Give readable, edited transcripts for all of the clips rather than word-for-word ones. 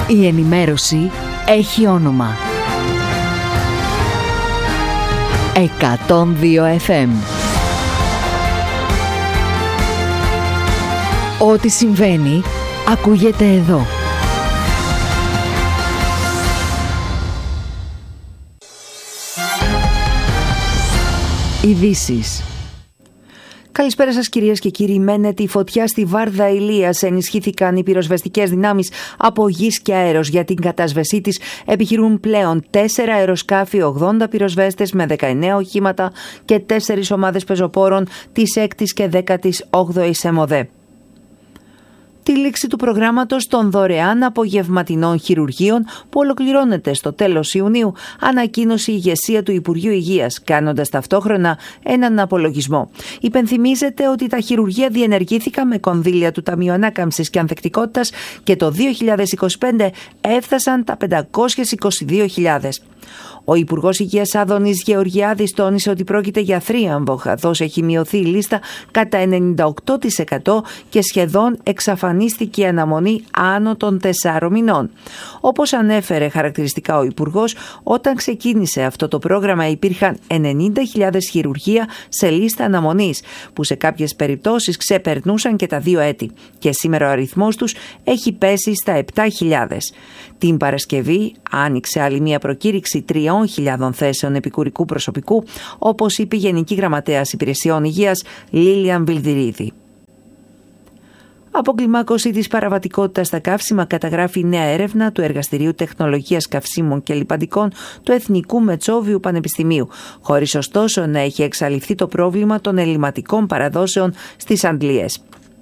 Η ενημέρωση έχει όνομα. 102 FM. Ό,τι συμβαίνει, ακούγεται εδώ. Ειδήσεις. Καλησπέρα σας κυρίες και κύριοι. Μένεται η φωτιά στη Βάρδα Ηλίας. Ενισχύθηκαν οι πυροσβεστικές δυνάμεις από γης και αέρος. Για την κατάσβεσή της επιχειρούν πλέον 4 αεροσκάφη, 80 πυροσβέστες με 19 οχήματα και 4 ομάδες πεζοπόρων της 6ης και 18ης ΕΜΟΔΕ. Τη λήξη του προγράμματος των δωρεάν απογευματινών χειρουργείων που ολοκληρώνεται στο τέλος Ιουνίου ανακοίνωσε η ηγεσία του Υπουργείου Υγείας, κάνοντας ταυτόχρονα έναν απολογισμό. Υπενθυμίζεται ότι τα χειρουργεία διενεργήθηκαν με κονδύλια του Ταμείου Ανάκαμψης και Ανθεκτικότητας και το 2025 έφτασαν τα 522.000. Ο Υπουργός Υγείας Άδωνης Γεωργιάδης τόνισε ότι πρόκειται για θρίαμβο, καθώς έχει μειωθεί η λίστα κατά 98% και σχεδόν εξαφανίστηκε η αναμονή άνω των 4 μηνών. Όπως ανέφερε χαρακτηριστικά ο Υπουργός, όταν ξεκίνησε αυτό το πρόγραμμα υπήρχαν 90.000 χειρουργεία σε λίστα αναμονής, που σε κάποιες περιπτώσεις ξεπερνούσαν και τα 2 έτη. Και σήμερα ο αριθμός τους έχει πέσει στα 7.000. Την Παρασκευή άνοιξε άλλη μια προκήρυξη 3.000 θέσεων επικουρικού προσωπικού, όπως είπε η Γενική Γραμματέας Υπηρεσιών Υγείας Λίλιαν Βιλδυρίδη. Αποκλιμάκωση της παραβατικότητας στα καύσιμα καταγράφει νέα έρευνα του Εργαστηρίου Τεχνολογίας Καυσίμων και Λιπαντικών του Εθνικού Μετσόβιου Πανεπιστημίου, χωρίς ωστόσο να έχει εξαλειφθεί το πρόβλημα των ελλειμματικών παραδόσεων στις αντλίες.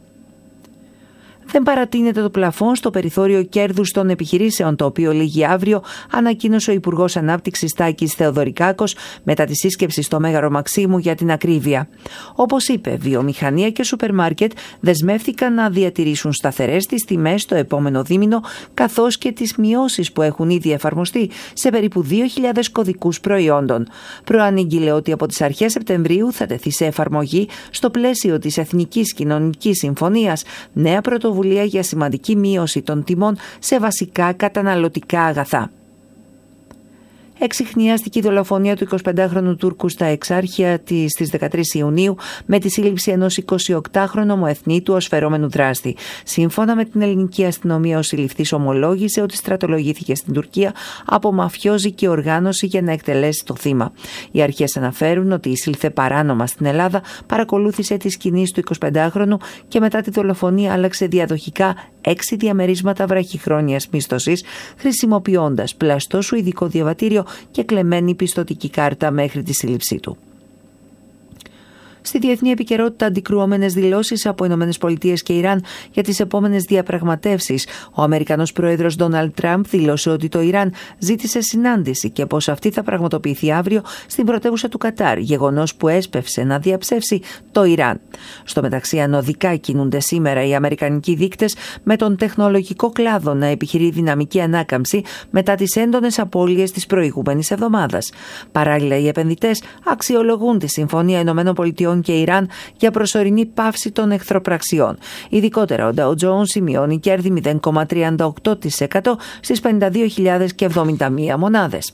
Δεν παρατείνεται το πλαφόν στο περιθώριο κέρδους των επιχειρήσεων, το οποίο λήγει αύριο, ανακοίνωσε ο Υπουργός Ανάπτυξης Τάκης Θεοδωρικάκος μετά τη σύσκεψη στο Μέγαρο Μαξίμου για την ακρίβεια. Όπως είπε, βιομηχανία και σούπερ μάρκετ δεσμεύτηκαν να διατηρήσουν σταθερές τις τιμές το επόμενο δίμηνο, καθώς και τις μειώσεις που έχουν ήδη εφαρμοστεί σε περίπου 2.000 κωδικούς προϊόντων. Προανήγγειλε ότι από τις αρχές Σεπτεμβρίου θα τεθεί σε εφαρμογή, στο πλαίσιο της Εθνικής Κοινωνικής Συμφωνίας, νέα πρωτοβουλία για σημαντική μείωση των τιμών σε βασικά καταναλωτικά αγαθά. Εξιχνιάστηκε η δολοφονία του 25χρονου Τούρκου στα Εξάρχεια στις 13 Ιουνίου με τη σύλληψη ενός 28χρονου ομοεθνίτου ως φερόμενου δράστη. Σύμφωνα με την ελληνική αστυνομία, ο συλληφθής ομολόγησε ότι στρατολογήθηκε στην Τουρκία από μαφιόζικη οργάνωση για να εκτελέσει το θύμα. Οι αρχές αναφέρουν ότι εισήλθε παράνομα στην Ελλάδα, παρακολούθησε τις κινήσεις του 25χρονου και μετά τη δολοφονία άλλαξε διαδοχικά 6 διαμερίσματα βραχυχρόνιας μίσθωσης, χρησιμοποιώντας πλαστό σουηδικό διαβατήριο και κλεμμένη πιστωτική κάρτα μέχρι τη σύλληψή του. Στη διεθνή επικαιρότητα, αντικρουόμενες δηλώσεις από ΗΠΑ και Ιράν για τις επόμενες διαπραγματεύσεις. Ο Αμερικανός πρόεδρος Ντόναλντ Τραμπ δήλωσε ότι το Ιράν ζήτησε συνάντηση και πως αυτή θα πραγματοποιηθεί αύριο στην πρωτεύουσα του Κατάρ, γεγονός που έσπευσε να διαψεύσει το Ιράν. Στο μεταξύ, ανωδικά κινούνται σήμερα οι αμερικανικοί δείκτες, με τον τεχνολογικό κλάδο να επιχειρεί δυναμική ανάκαμψη μετά τις έντονες απώλειες της προηγούμενης εβδομάδας. Παράλληλα, οι επενδυτές αξιολογούν τη Συμφωνία ΗΠΑ και Ιράν για προσωρινή πάυση των εχθροπραξιών. Ειδικότερα, ο Dow Jones σημειώνει κέρδη 0,38% στις 52.071 μονάδες.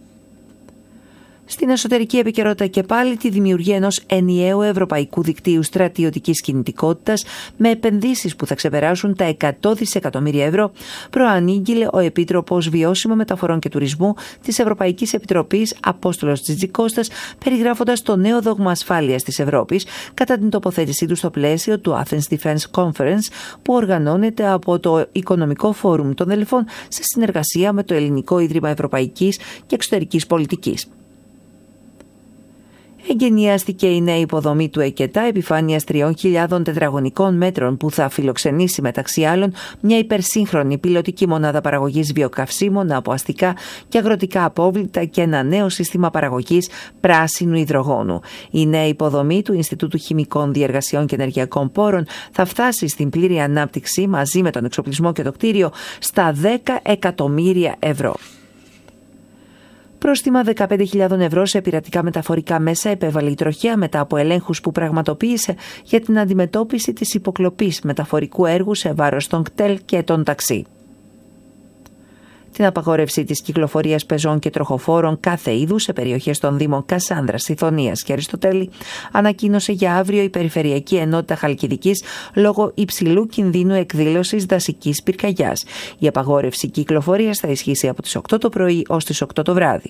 Στην εσωτερική επικαιρότητα και πάλι, τη δημιουργία ενός ενιαίου ευρωπαϊκού δικτύου στρατιωτικής κινητικότητας με επενδύσεις που θα ξεπεράσουν τα 100 δισεκατομμύρια ευρώ, προανήγγειλε ο Επίτροπος Βιώσιμων Μεταφορών και Τουρισμού της Ευρωπαϊκής Επιτροπής Απόστολος Τζιτζικώστας, περιγράφοντας το νέο δόγμα ασφάλειας της Ευρώπης κατά την τοποθέτησή του στο πλαίσιο του Athens Defense Conference, που οργανώνεται από το Οικονομικό Φόρουμ των Δελφών σε συνεργασία με το Ελληνικό Ίδρυμα Ευρωπαϊκής και Εξωτερικής Πολιτικής. Εγκαινιάστηκε η νέα υποδομή του ΕΚΕΤΑ επιφάνειας 3.000 τετραγωνικών μέτρων, που θα φιλοξενήσει μεταξύ άλλων μια υπερσύγχρονη πιλωτική μονάδα παραγωγής βιοκαυσίμων από αστικά και αγροτικά απόβλητα και ένα νέο σύστημα παραγωγής πράσινου υδρογόνου. Η νέα υποδομή του Ινστιτούτου Χημικών Διεργασιών και Ενεργειακών Πόρων θα φτάσει στην πλήρη ανάπτυξη μαζί με τον εξοπλισμό και το κτίριο στα 10 εκατομμύρια ευρώ. Πρόστιμα 15.000 ευρώ σε πειρατικά μεταφορικά μέσα επέβαλε η τροχέα μετά από ελέγχους που πραγματοποίησε για την αντιμετώπιση της υποκλοπής μεταφορικού έργου σε βάρος των κτέλ και των ταξί. την απαγόρευση της κυκλοφορίας πεζών και τροχοφόρων κάθε είδους σε περιοχές των Δήμων Κασάνδρας, Σιθωνίας και Αριστοτέλη, ανακοίνωσε για αύριο η Περιφερειακή Ενότητα Χαλκιδικής λόγω υψηλού κινδύνου εκδήλωσης δασικής πυρκαγιάς. Η απαγόρευση κυκλοφορίας θα ισχύσει από τις 8 το πρωί ως τις 8 το βράδυ.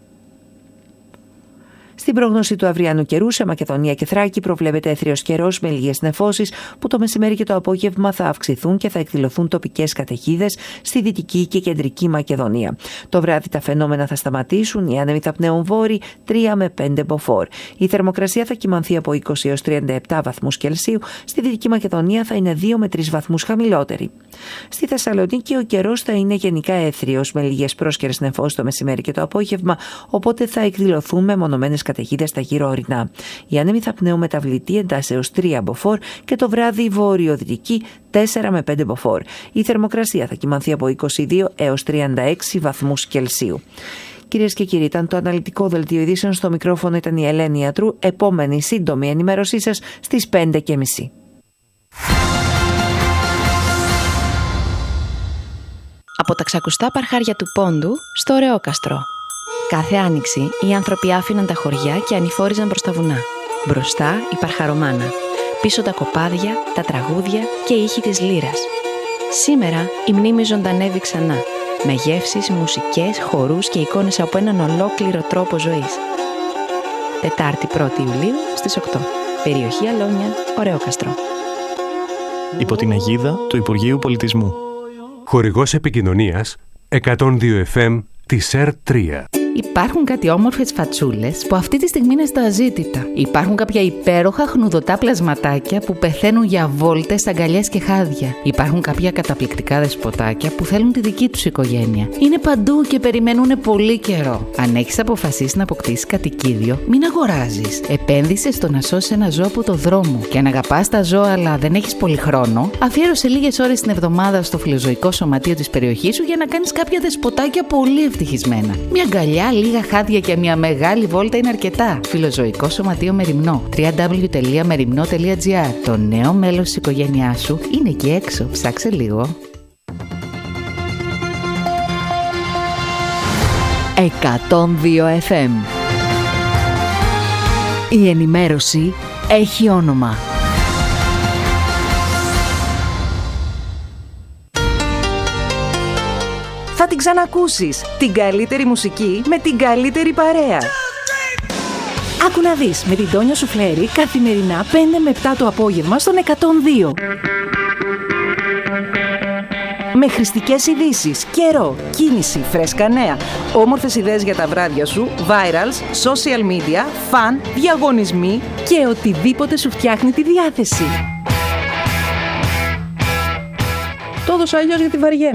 Στην πρόγνωση του αυριανού καιρού σε Μακεδονία και Θράκη προβλέπεται έθριος καιρός με λίγες νεφώσεις που το μεσημέρι και το απόγευμα θα αυξηθούν και θα εκδηλωθούν τοπικές καταιγίδες στη Δυτική και Κεντρική Μακεδονία. Το βράδυ τα φαινόμενα θα σταματήσουν, οι άνεμοι θα πνέουν βόρειοι 3 με 5 μποφόρ. Η θερμοκρασία θα κυμανθεί από 20 έως 37 βαθμούς Κελσίου, στη Δυτική Μακεδονία θα είναι 2 με 3 βαθμούς χαμηλότερη. Στη Θεσσαλονίκη ο καιρός θα είναι γενικά έθριος με λίγες πρόσκαιρες νεφώσεις το μεσημέρι και το απόγευμα, οπότε θα εκδηλωθούν μεμονωμένες καταιγίδες στα γύρω ορεινά. Οι άνεμοι θα πνέουν μεταβλητή εντάσσεως 3 μποφόρ και το βράδυ βορειοδυτική 4 με 5 μποφόρ. Η θερμοκρασία θα κυμανθεί από 22 έως 36 βαθμούς Κελσίου. Κυρίες και κύριοι, ήταν το αναλυτικό δελτίο ειδήσεων. Στο μικρόφωνο ήταν η Ελένη Ιατρού. Επόμενη σύντομη ενημέρωσή σας στις 5:30. Από τα ξακουστά παρχάρια του Πόντου στο Ρεόκαστρο. Κάθε άνοιξη οι άνθρωποι άφηναν τα χωριά και ανηφόριζαν προς τα βουνά. Μπροστά η παρχαρομάνα, πίσω τα κοπάδια, τα τραγούδια και οι ήχοι της λύρας. Σήμερα η μνήμη ζωντανεύει ξανά, με γεύσεις, μουσικές, χορούς και εικόνες από έναν ολόκληρο τρόπο ζωής. Τετάρτη 1η Ιουλίου στις 8. Περιοχή Αλόνια, Ρεόκαστρο. Υπό την αιγίδα του Υπουργείου Πολιτισμού. Χορηγός επικοινωνίας 102 FM της ΕΡΤ3. Υπάρχουν κάτι όμορφες φατσούλες που αυτή τη στιγμή είναι στα αζήτητα. Υπάρχουν κάποια υπέροχα χνουδωτά πλασματάκια που πεθαίνουν για βόλτες, αγκαλιές και χάδια. Υπάρχουν κάποια καταπληκτικά δεσποτάκια που θέλουν τη δική τους οικογένεια. Είναι παντού και περιμένουν πολύ καιρό. Αν έχεις αποφασίσει να αποκτήσεις κατοικίδιο, μην αγοράζεις. Επένδυσε στο να σώσεις ένα ζώο από το δρόμο. Και αν αγαπάς τα ζώα αλλά δεν έχεις πολύ χρόνο, αφιέρωσε λίγες ώρες την εβδομάδα στο φιλοζωικό σωματείο της περιοχής σου για να κάνεις κάποια δεσποτάκια πολύ ευτυχισμένα. Μια αγκαλιά, λίγα χάδια και μια μεγάλη βόλτα είναι αρκετά. Φιλοζωικό Σωματείο Μεριμνό. www.merimno.gr. Το νέο μέλος της οικογένειάς σου είναι εκεί έξω. Ψάξε λίγο. 102 FM. Η ενημέρωση έχει όνομα. Θα την ξανακούσεις. Την καλύτερη μουσική με την καλύτερη παρέα. Άκου να δεις με την Τόνια Σουφλέρη καθημερινά 5 με 7 το απόγευμα στον 102. Με χρηστικές ειδήσεις, καιρό, κίνηση, φρέσκα νέα, όμορφες ιδέες για τα βράδια σου, virals, social media, φαν, διαγωνισμοί και οτιδήποτε σου φτιάχνει τη διάθεση. Το έδωσα αλλιώς γιατί βαριέμαι.